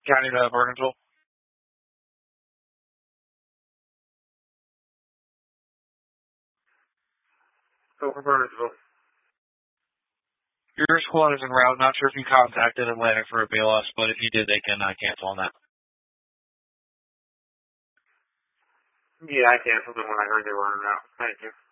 County to Burtonsville. Go for Burtonsville. Your squad is en route. Not sure if you contacted Atlantic for a BLS, but if you did, they can cancel on that. Yeah, I canceled them when I heard they were en route. Thank you.